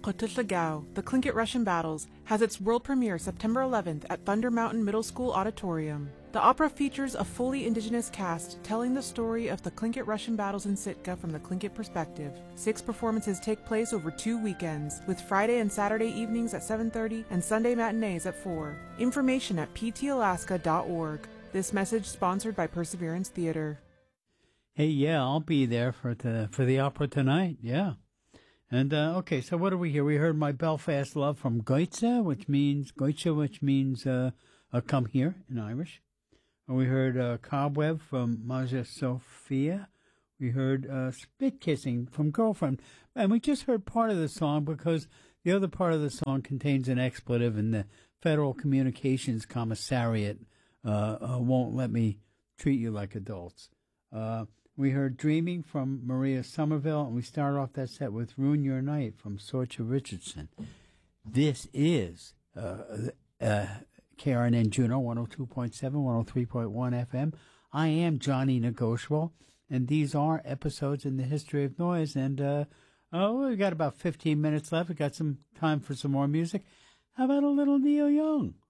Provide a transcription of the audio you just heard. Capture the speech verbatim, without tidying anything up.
Khotuslagao, The Tlingit Russian Battles, has its world premiere September eleventh at Thunder Mountain Middle School Auditorium. The opera features a fully indigenous cast telling the story of the Tlingit Russian battles in Sitka from the Tlingit perspective. Six performances take place over two weekends, with Friday and Saturday evenings at seven thirty and Sunday matinees at four. Information at p t alaska dot org. This message sponsored by Perseverance Theater. Hey, yeah, I'll be there for the for the opera tonight. Yeah. And, uh, okay, so what do we hear? We heard My Belfast Love from Goitse, which means, Goitse, which means, uh, uh, come here in Irish. And we heard, uh, Cobweb from Maja Sophia. We heard, uh, Spit Kissing from Girlfriend. And we just heard part of the song because the other part of the song contains an expletive and the Federal Communications Commissariat, uh, uh won't let me treat you like adults. Uh, We heard Dreaming from Maria Somerville, and we started off that set with Ruin Your Night from Sorcha Richardson. This is uh, uh, K R N N Juneau, one oh two point seven, one oh three point one F M. I am Johnny Negotiable, and these are episodes in the history of noise. And, uh, oh, we got about fifteen minutes left. We got some time for some more music. How about a little Neil Young?